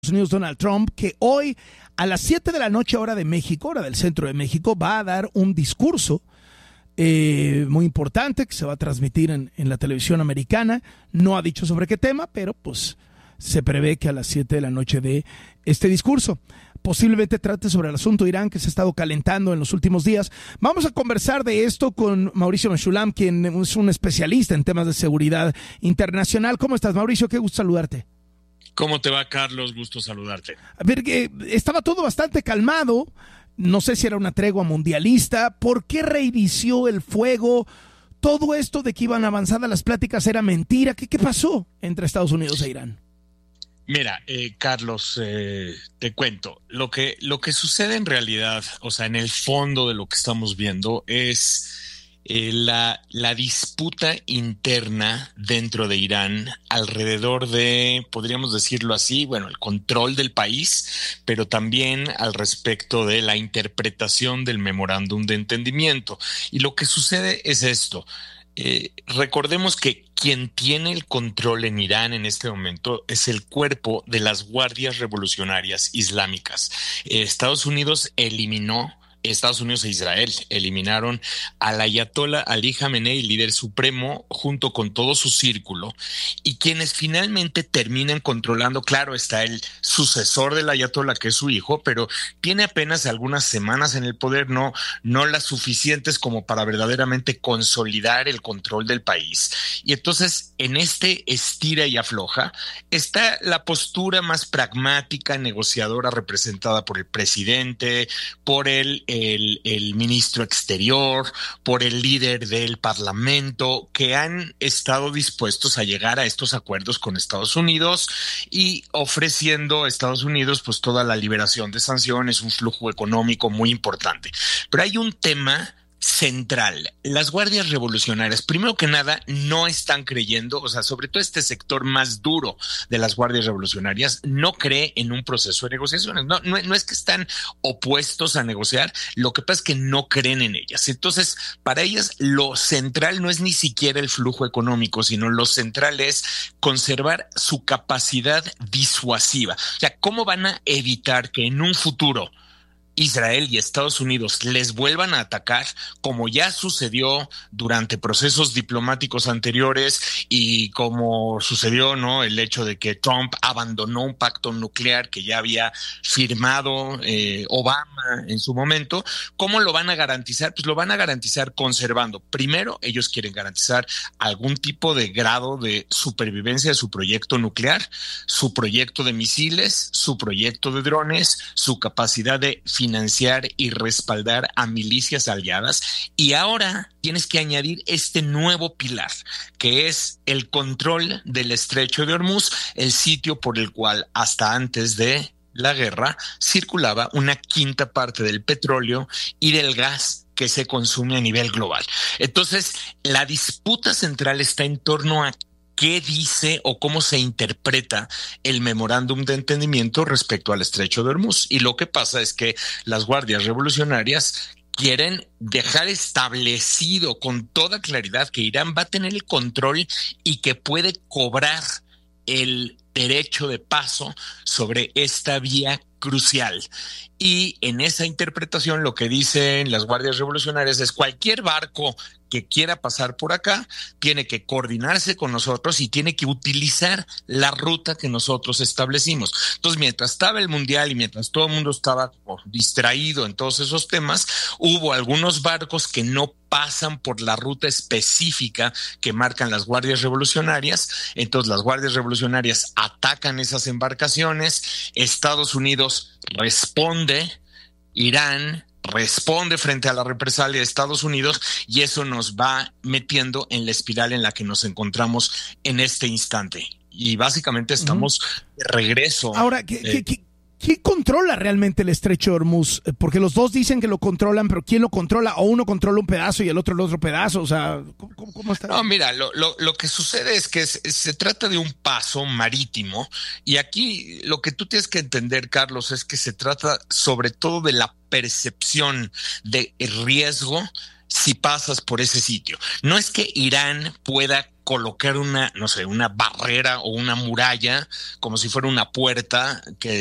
Unidos Donald Trump, que hoy a las 7 de la noche, hora de México, hora del centro de México, va a dar un discurso muy importante que se va a transmitir en la televisión americana. No ha dicho sobre qué tema, pero pues se prevé que a las 7 de la noche dé este discurso. Posiblemente trate sobre el asunto Irán, que se ha estado calentando en los últimos días. Vamos a conversar de esto con Mauricio Meshulam, quien es un especialista en temas de seguridad internacional. ¿Cómo estás, Mauricio? Qué gusto saludarte. ¿Cómo te va, Carlos? Gusto saludarte. A ver, estaba todo bastante calmado. No sé si era una tregua mundialista. ¿Por qué reinició el fuego? Todo esto de que iban avanzadas las pláticas era mentira. ¿Qué pasó entre Estados Unidos e Irán? Mira, Carlos, te cuento. Lo que sucede en realidad, o sea, en el fondo de lo que estamos viendo es la disputa interna dentro de Irán alrededor de, podríamos decirlo así, bueno, el control del país, pero también al respecto de la interpretación del memorándum de entendimiento. Y lo que sucede es esto. Recordemos que quien tiene el control en Irán en este momento es el cuerpo de las guardias revolucionarias islámicas. Estados Unidos e Israel eliminaron al ayatollah Ali Khamenei, líder supremo, junto con todo su círculo, y quienes finalmente terminan controlando, claro, está el sucesor del ayatollah, que es su hijo, pero tiene apenas algunas semanas en el poder, no las suficientes como para verdaderamente consolidar el control del país. Y entonces, en este estira y afloja, está la postura más pragmática, negociadora, representada por el presidente, por el ministro exterior, por el líder del parlamento, que han estado dispuestos a llegar a estos acuerdos con Estados Unidos y ofreciendo a Estados Unidos pues toda la liberación de sanciones, un flujo económico muy importante. Pero hay un tema central. Las guardias revolucionarias, primero que nada, no están creyendo, o sea, sobre todo este sector más duro de las guardias revolucionarias, no cree en un proceso de negociaciones. No es que están opuestos a negociar, lo que pasa es que no creen en ellas. Entonces, para ellas, lo central no es ni siquiera el flujo económico, sino lo central es conservar su capacidad disuasiva. O sea, ¿cómo van a evitar que en un futuro Israel y Estados Unidos les vuelvan a atacar, como ya sucedió durante procesos diplomáticos anteriores y como sucedió, ¿no?, el hecho de que Trump abandonó un pacto nuclear que ya había firmado Obama en su momento? ¿Cómo lo van a garantizar? Pues lo van a garantizar conservando. Primero, ellos quieren garantizar algún tipo de grado de supervivencia de su proyecto nuclear, su proyecto de misiles, su proyecto de drones, su capacidad de financiar y respaldar a milicias aliadas. Y ahora tienes que añadir este nuevo pilar, que es el control del Estrecho de Hormuz, el sitio por el cual hasta antes de la guerra circulaba una quinta parte del petróleo y del gas que se consume a nivel global. Entonces, la disputa central está en torno a qué dice o cómo se interpreta el memorándum de entendimiento respecto al Estrecho de Hormuz. Y lo que pasa es que las guardias revolucionarias quieren dejar establecido con toda claridad que Irán va a tener el control y que puede cobrar el derecho de paso sobre esta vía crucial. Y en esa interpretación lo que dicen las guardias revolucionarias es: cualquier barco que quiera pasar por acá tiene que coordinarse con nosotros y tiene que utilizar la ruta que nosotros establecimos. Entonces, mientras estaba el Mundial y mientras todo el mundo estaba distraído en todos esos temas, hubo algunos barcos que no pasan por la ruta específica que marcan las guardias revolucionarias. Entonces, las guardias revolucionarias atacan esas embarcaciones, Estados Unidos responde, Irán responde frente a la represalia de Estados Unidos, y eso nos va metiendo en la espiral en la que nos encontramos en este instante. Y básicamente estamos de regreso. Ahora, ¿quién controla realmente el Estrecho de Hormuz? Porque los dos dicen que lo controlan, pero ¿quién lo controla? O uno controla un pedazo y el otro pedazo. O sea, ¿cómo está? No, mira, lo que sucede es que se trata de un paso marítimo, y aquí lo que tú tienes que entender, Carlos, es que se trata sobre todo de la percepción de riesgo si pasas por ese sitio. No es que Irán pueda colocar una barrera o una muralla como si fuera una puerta que